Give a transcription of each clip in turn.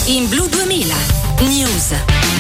In Blu 2000 News.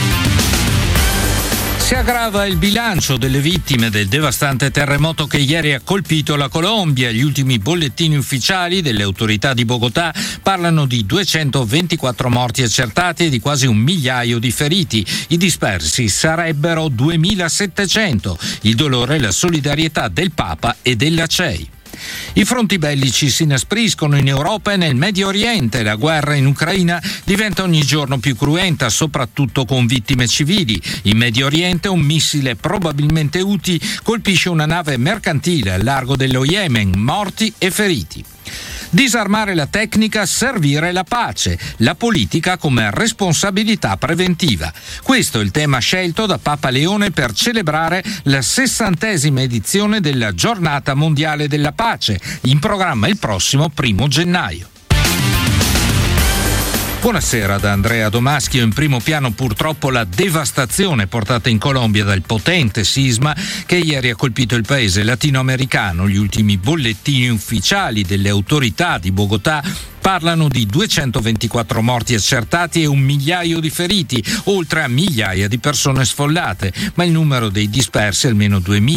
Si aggrava il bilancio delle vittime del devastante terremoto che ieri ha colpito la Colombia. Gli ultimi bollettini ufficiali delle autorità di Bogotà parlano di 224 morti accertati e di quasi 1 migliaio di feriti. I dispersi sarebbero 2700. Il dolore e la solidarietà del Papa e della CEI. I fronti bellici si inaspriscono in Europa e nel Medio Oriente. La guerra in Ucraina diventa ogni giorno più cruenta, soprattutto con vittime civili. In Medio Oriente un missile, probabilmente Houthi, colpisce una nave mercantile al largo dello Yemen, morti e feriti. Disarmare la tecnica, servire la pace, la politica come responsabilità preventiva. Questo è il tema scelto da Papa Leone per celebrare la 60ª edizione della Giornata Mondiale della Pace, in programma il prossimo 1 gennaio. Buonasera da Andrea Domaschio. In primo piano purtroppo la devastazione portata in Colombia dal potente sisma che ieri ha colpito il paese latinoamericano. Gli ultimi bollettini ufficiali delle autorità di Bogotà parlano di 224 morti accertati e 1 migliaio di feriti, oltre a migliaia di persone sfollate, ma il numero dei dispersi, almeno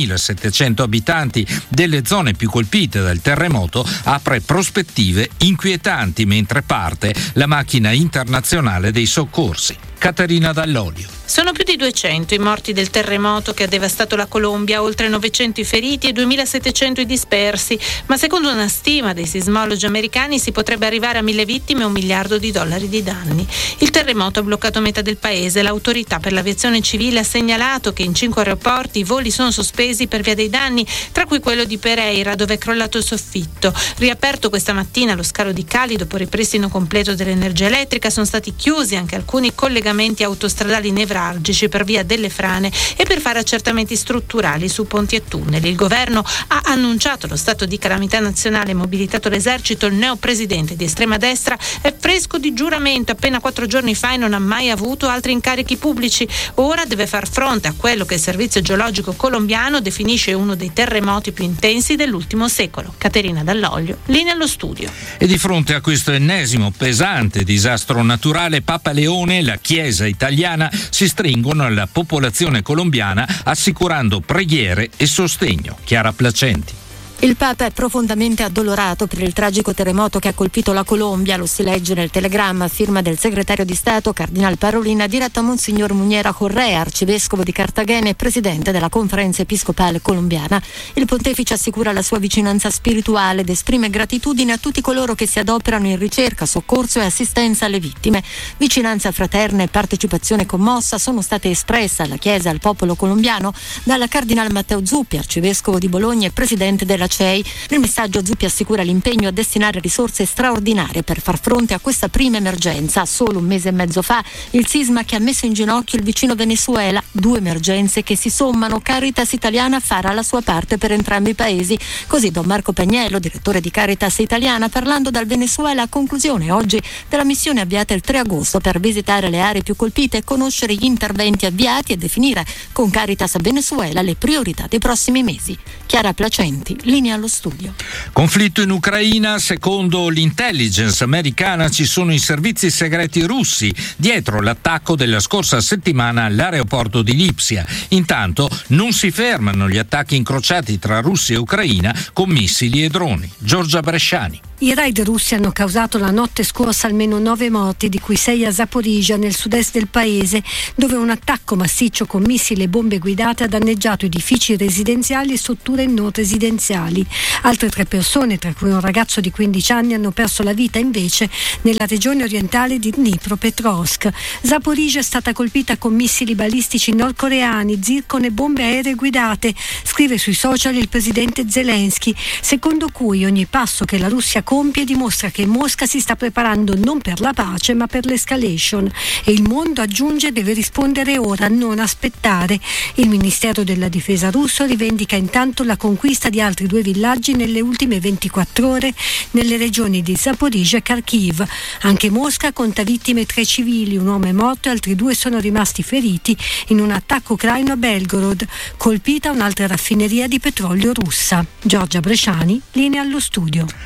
2700 abitanti delle zone più colpite dal terremoto, apre prospettive inquietanti mentre parte la macchina internazionale dei soccorsi. Caterina Dall'Olio. Sono più di 200 i morti del terremoto che ha devastato la Colombia, oltre 900 i feriti e 2700 i dispersi, ma secondo una stima dei sismologi americani si potrebbe arrivare a 1000 vittime e $1 miliardo di danni. Il terremoto ha bloccato metà del paese. L'autorità per l'aviazione civile ha segnalato che in 5 aeroporti i voli sono sospesi per via dei danni, tra cui quello di Pereira, dove è crollato il soffitto. Riaperto questa mattina lo scalo di Cali dopo ripristino completo dell'energia elettrica, sono stati chiusi anche alcuni collegamenti autostradali nevralgici per via delle frane e per fare accertamenti strutturali su ponti e tunnel. Il governo ha annunciato lo stato di calamità nazionale e mobilitato l'esercito. Il neopresidente di estrema destra è fresco di giuramento, appena 4 giorni fa, e non ha mai avuto altri incarichi pubblici. Ora deve far fronte a quello che il servizio geologico colombiano definisce uno dei terremoti più intensi dell'ultimo secolo. Caterina Dall'Olio, linea allo studio. E di fronte a questo ennesimo pesante disastro naturale, Papa Leone e la Chiesa italiana si stringono alla popolazione colombiana assicurando preghiere e sostegno. Chiara Placenti. Il Papa è profondamente addolorato per il tragico terremoto che ha colpito la Colombia, lo si legge nel telegramma a firma del segretario di Stato Cardinal Parolin, diretto a Monsignor Muniera Correa, arcivescovo di Cartagena e presidente della Conferenza Episcopale Colombiana. Il pontefice assicura la sua vicinanza spirituale ed esprime gratitudine a tutti coloro che si adoperano in ricerca, soccorso e assistenza alle vittime. Vicinanza fraterna e partecipazione commossa sono state espresse alla Chiesa e al popolo colombiano dalla Cardinal Matteo Zuppi, arcivescovo di Bologna e presidente della CEI. Nel messaggio Zuppi assicura l'impegno a destinare risorse straordinarie per far fronte a questa prima emergenza. Solo 1 mese e mezzo fa il sisma che ha messo in ginocchio il vicino Venezuela, 2 emergenze che si sommano. Caritas Italiana farà la sua parte per entrambi i paesi. Così Don Marco Pagnello, direttore di Caritas Italiana, parlando dal Venezuela a conclusione oggi della missione avviata il 3 agosto per visitare le aree più colpite, conoscere gli interventi avviati e definire con Caritas Venezuela le priorità dei prossimi mesi. Chiara Placenti, linea allo studio. Conflitto in Ucraina. Secondo l'intelligence americana ci sono i servizi segreti russi dietro l'attacco della scorsa settimana all'aeroporto di Lipsia. Intanto non si fermano gli attacchi incrociati tra Russia e Ucraina con missili e droni. Giorgia Bresciani. I raid russi hanno causato la notte scorsa almeno 9 morti, di cui 6 a Zaporizhzhia, nel sud-est del paese, dove un attacco massiccio con missili e bombe guidate ha danneggiato edifici residenziali e strutture non residenziali. Altre 3 persone, tra cui un ragazzo di 15 anni, hanno perso la vita invece nella regione orientale di Dnipropetrovsk. Zaporizhzhia è stata colpita con missili balistici nordcoreani, zircon e bombe aeree guidate, scrive sui social il presidente Zelensky, secondo cui ogni passo che la Russia compie dimostra che Mosca si sta preparando non per la pace ma per l'escalation, e il mondo, aggiunge, deve rispondere ora, non aspettare. Il Ministero della Difesa russo rivendica intanto la conquista di altri 2 villaggi nelle ultime 24 ore nelle regioni di Zaporizhzhia e Kharkiv. Anche Mosca conta vittime, 3 civili, un uomo è morto e altri 2 sono rimasti feriti in un attacco ucraino a Belgorod, colpita un'altra raffineria di petrolio russa. Giorgia Bresciani, linea allo studio. Sempre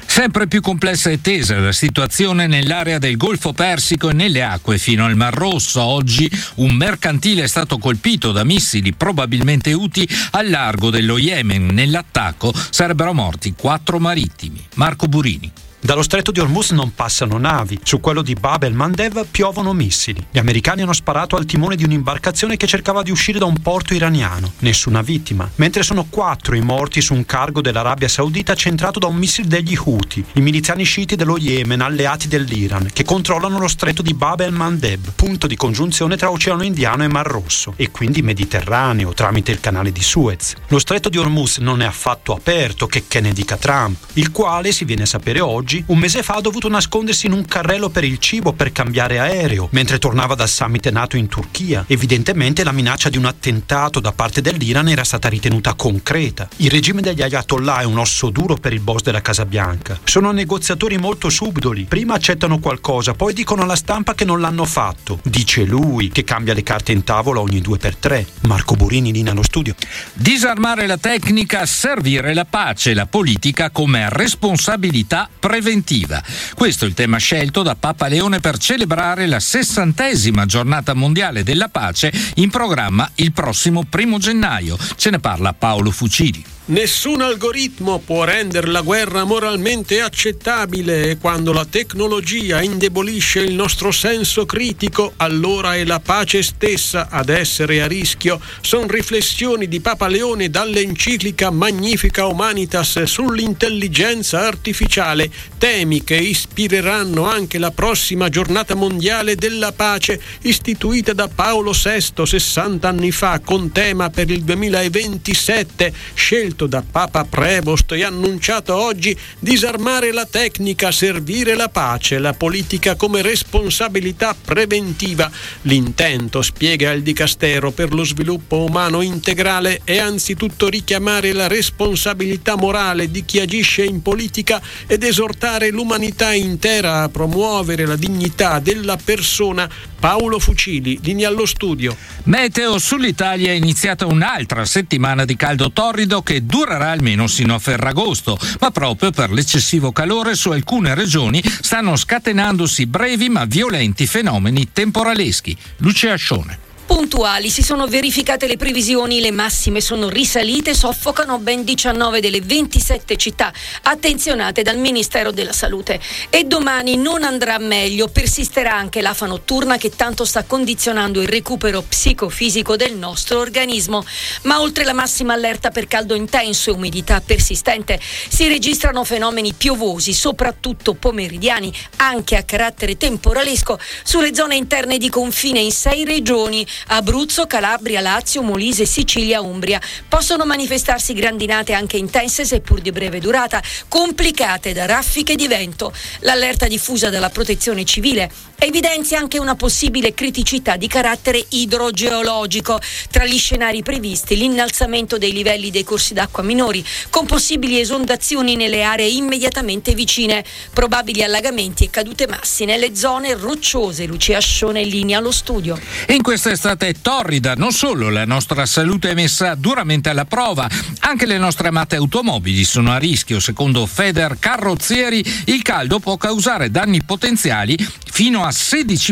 più complessa e tesa la situazione nell'area del Golfo Persico e nelle acque fino al Mar Rosso. Oggi un mercantile è stato colpito da missili probabilmente Houthi al largo dello Yemen. Nell'attacco sarebbero morti 4 marittimi. Marco Burini. Dallo stretto di Hormuz non passano navi, su quello di Bab el-Mandeb piovono missili. Gli americani hanno sparato al timone di un'imbarcazione che cercava di uscire da un porto iraniano. Nessuna vittima, mentre sono 4 i morti su un cargo dell'Arabia Saudita centrato da un missile degli Houthi, i miliziani sciiti dello Yemen alleati dell'Iran, che controllano lo stretto di Bab el-Mandeb, punto di congiunzione tra Oceano Indiano e Mar Rosso, e quindi Mediterraneo tramite il canale di Suez. Lo stretto di Hormuz non è affatto aperto, che ne dica Trump, il quale, si viene a sapere oggi, un mese fa ha dovuto nascondersi in un carrello per il cibo per cambiare aereo, mentre tornava dal summit NATO in Turchia. Evidentemente la minaccia di un attentato da parte dell'Iran era stata ritenuta concreta. Il regime degli Ayatollah è un osso duro per il boss della Casa Bianca. Sono negoziatori molto subdoli. Prima accettano qualcosa, poi dicono alla stampa che non l'hanno fatto. Dice lui, che cambia le carte in tavola ogni 2x3. Marco Burini, linea allo studio. Disarmare la tecnica, servire la pace, la politica come responsabilità preventiva. Questo è il tema scelto da Papa Leone per celebrare la 60ª giornata mondiale della pace, in programma il prossimo 1 gennaio. Ce ne parla Paolo Fucili. Nessun algoritmo può rendere la guerra moralmente accettabile, e quando la tecnologia indebolisce il nostro senso critico, allora è la pace stessa ad essere a rischio. Sono riflessioni di Papa Leone dall'enciclica Magnifica Humanitas sull'intelligenza artificiale, temi che ispireranno anche la prossima giornata mondiale della pace, istituita da Paolo VI 60 anni fa, con tema per il 2027, scelto da Papa Prevost e annunciato oggi: disarmare la tecnica, servire la pace, la politica come responsabilità preventiva. L'intento, spiega il Dicastero per lo sviluppo umano integrale, è anzitutto richiamare la responsabilità morale di chi agisce in politica ed esortare l'umanità intera a promuovere la dignità della persona. Paolo Fucili, linea allo studio. Meteo: sull'Italia è iniziata un'altra settimana di caldo torrido che durerà almeno sino a Ferragosto, ma proprio per l'eccessivo calore su alcune regioni stanno scatenandosi brevi ma violenti fenomeni temporaleschi. Lucia Ascione. Puntuali si sono verificate le previsioni, le massime sono risalite, soffocano ben 19 delle 27 città attenzionate dal Ministero della Salute. E domani non andrà meglio, persisterà anche l'afa notturna che tanto sta condizionando il recupero psicofisico del nostro organismo. Ma oltre la massima allerta per caldo intenso e umidità persistente, si registrano fenomeni piovosi, soprattutto pomeridiani, anche a carattere temporalesco, sulle zone interne di confine in 6 regioni: Abruzzo, Calabria, Lazio, Molise, Sicilia, Umbria. Possono manifestarsi grandinate anche intense, seppur di breve durata, complicate da raffiche di vento. L'allerta diffusa dalla Protezione Civile evidenzia anche una possibile criticità di carattere idrogeologico. Tra gli scenari previsti, l'innalzamento dei livelli dei corsi d'acqua minori, con possibili esondazioni nelle aree immediatamente vicine, probabili allagamenti e cadute massi nelle zone rocciose. Lucia Ascione, in linea allo studio. In questa estate torrida non solo la nostra salute è messa duramente alla prova, anche le nostre amate automobili sono a rischio. Secondo Feder Carrozzieri, il caldo può causare danni potenziali fino a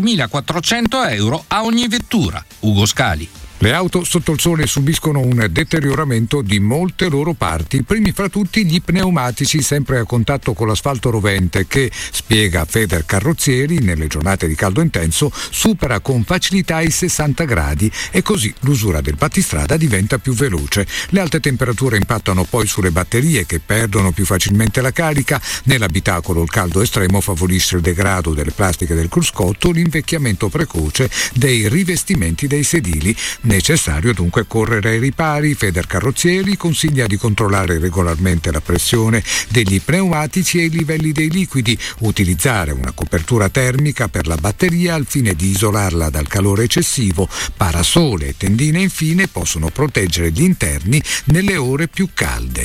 16.400 euro a ogni vettura. Ugo Scali. Le auto sotto il sole subiscono un deterioramento di molte loro parti, primi fra tutti gli pneumatici, sempre a contatto con l'asfalto rovente, che, spiega Feder Carrozzieri, nelle giornate di caldo intenso supera con facilità i 60 gradi e così l'usura del battistrada diventa più veloce. Le alte temperature impattano poi sulle batterie, che perdono più facilmente la carica. Nell'abitacolo il caldo estremo favorisce il degrado delle plastiche del cruscotto, l'invecchiamento precoce dei rivestimenti dei sedili. Necessario dunque correre ai ripari. Feder Carrozzieri consiglia di controllare regolarmente la pressione degli pneumatici e i livelli dei liquidi, utilizzare una copertura termica per la batteria al fine di isolarla dal calore eccessivo. Parasole e tendine infine possono proteggere gli interni nelle ore più calde.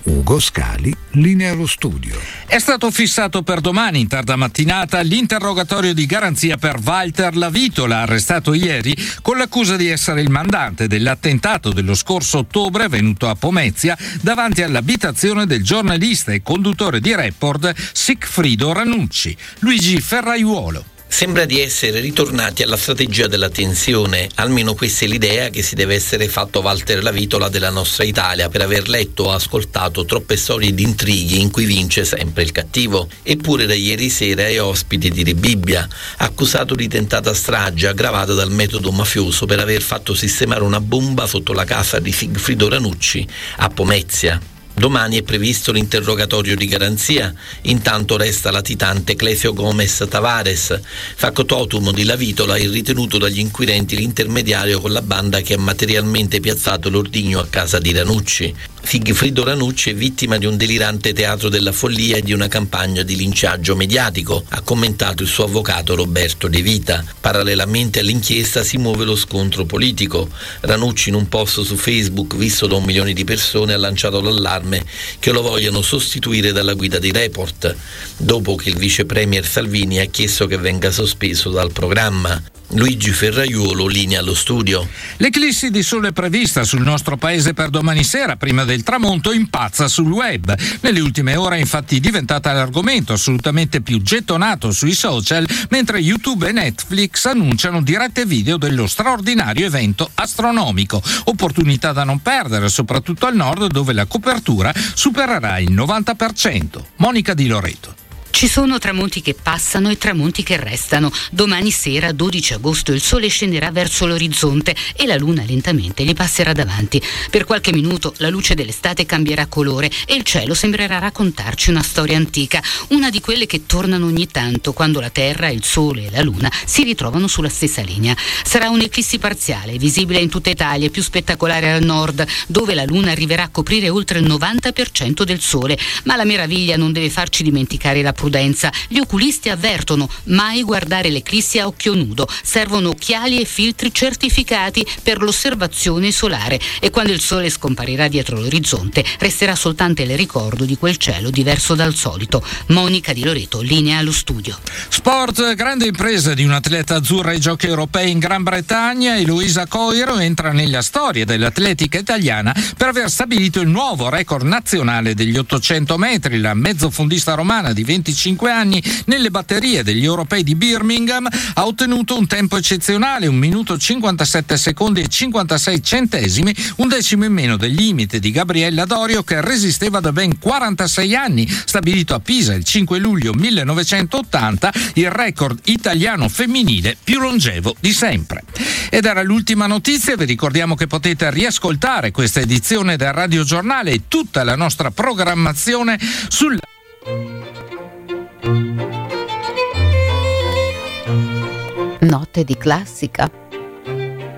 Ugo Scali, linea allo studio. È stato fissato per domani in tarda mattinata l'interrogatorio di garanzia per Walter Lavitola, arrestato ieri con l'accusa di essere il mandante dell'attentato dello scorso ottobre avvenuto a Pomezia davanti all'abitazione del giornalista e conduttore di Report Sigfrido Ranucci. Luigi Ferraiuolo. Sembra di essere ritornati alla strategia della tensione, almeno questa è l'idea che si deve essere fatto Walter Lavitola della nostra Italia per aver letto o ascoltato troppe storie di intrighi in cui vince sempre il cattivo. Eppure da ieri sera è ospite di Re Bibbia, accusato di tentata strage aggravata dal metodo mafioso per aver fatto sistemare una bomba sotto la casa di Sigfrido Ranucci a Pomezia. Domani è previsto l'interrogatorio di garanzia, intanto resta latitante Clesio Gomez Tavares, factotum di Lavitola e ritenuto dagli inquirenti l'intermediario con la banda che ha materialmente piazzato l'ordigno a casa di Ranucci. Sigfrido Ranucci è vittima di un delirante teatro della follia e di una campagna di linciaggio mediatico, ha commentato il suo avvocato Roberto De Vita. Parallelamente all'inchiesta si muove lo scontro politico. Ranucci in un post su Facebook visto da 1 milione di persone ha lanciato l'allarme che lo vogliano sostituire dalla guida di Report, dopo che il vice premier Salvini ha chiesto che venga sospeso dal programma. Luigi Ferraiuolo, linea allo studio. L'eclissi di sole prevista sul nostro paese per domani sera, prima del tramonto, impazza sul web. Nelle ultime ore è infatti diventata l'argomento assolutamente più gettonato sui social, mentre YouTube e Netflix annunciano dirette video dello straordinario evento astronomico. Opportunità da non perdere, soprattutto al nord, dove la copertura supererà il 90%. Monica Di Loreto. Ci sono tramonti che passano e tramonti che restano. Domani sera, 12 agosto, il sole scenderà verso l'orizzonte e la luna lentamente gli passerà davanti. Per qualche minuto la luce dell'estate cambierà colore e il cielo sembrerà raccontarci una storia antica, una di quelle che tornano ogni tanto quando la Terra, il Sole e la Luna si ritrovano sulla stessa linea. Sarà un'eclissi parziale, visibile in tutta Italia, più spettacolare al nord, dove la Luna arriverà a coprire oltre il 90% del Sole. Ma la meraviglia non deve farci dimenticare la prudenza. Gli oculisti avvertono: mai guardare l'eclissi a occhio nudo, servono occhiali e filtri certificati per l'osservazione solare, e quando il sole scomparirà dietro l'orizzonte resterà soltanto il ricordo di quel cielo diverso dal solito. Monica Di Loreto, linea allo studio. Sport, grande impresa di un atleta azzurra ai giochi europei in Gran Bretagna. Eloisa Coiro entra nella storia dell'atletica italiana per aver stabilito il nuovo record nazionale degli 800 metri. La mezzofondista romana di 25 anni nelle batterie degli europei di Birmingham ha ottenuto un tempo eccezionale, 1 minuto 57 secondi e 56 centesimi, un decimo in meno del limite di Gabriella Dorio, che resisteva da ben 46 anni, stabilito a Pisa il 5 luglio 1980, il record italiano femminile più longevo di sempre. Ed era l'ultima notizia. Vi ricordiamo che potete riascoltare questa edizione del Radio Giornale e tutta la nostra programmazione sul Notte di classica.